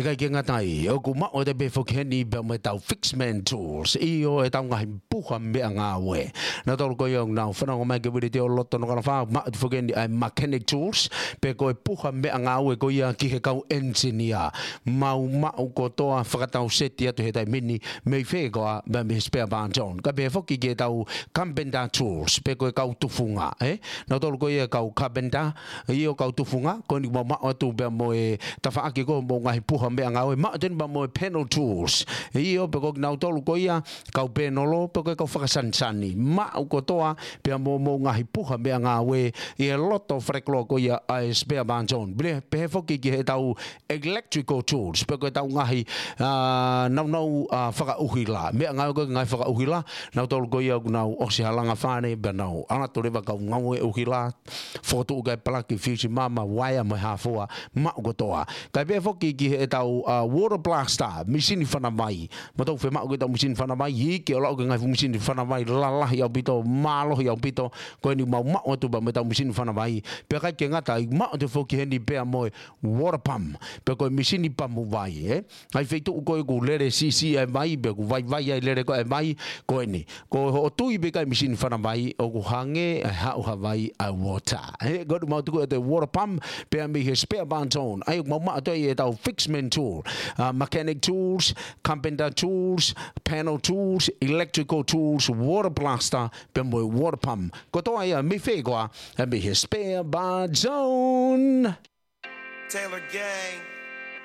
kai ke ngatai o ku ma o te be fokeni be me tau fixman tools I o e tau ngahi puha me anga we na tolu ko yong na fana o mai ke wiri te o loto no kana fa ma fokeni ai mechanic tools pe ko e puha me anga we ko ia ki he kau engineer mau ma o ko toa whakatau seti atu he tai mini me fe ko a me spare barn john ka be foki ke tau carpenter tools pe ko e kau tufunga na tolu ko ia kau carpenter I o kau tufunga ko ni ma o tu be mo e tafa aki ko mo ngahi puha me anga we ma ten ba mo panel tools I o pe ko na tolu ko ia kau penolo pe ko whakasansani ma o ko toa pe mo ngahi puha me anga we I a lot of freklo ko ia ai spare barn john ble pe foki ki he tau electrical tools pe ko tau ngahi nau whakauhila me anga ko ngai whakauhila na tolu ko ia na o se halanga whane be nau ana to rewa kau ngau e uhila foto ugai palaki fusi mama waya mo hafua ma ko toa kai be foki ki he tau water blaster machine fana mai ma tau fe ma ko tau machine fana mai I ke lo ko ngai machine fana mai la la ya bito malo ya bito ko ni ma o tu ba me tau machine fana mai pe kai ke ngata ma o te foki hendi pe mo water pump pe ko machine pump vai ai feito ko ko lere sisi ai mai be ko vai ai lere ko ai mai ko ni ko o tu I be kai machine fana mai o ko hange ha o vai a water go to mau tu the water pump pe me he spare barn zone ai mo ma to e tau fixman tool mechanic tools carpenter tools panel tools electrical tools water blaster pe mo water pump ko to ai me fe go me he spare barn zone Taylor Gang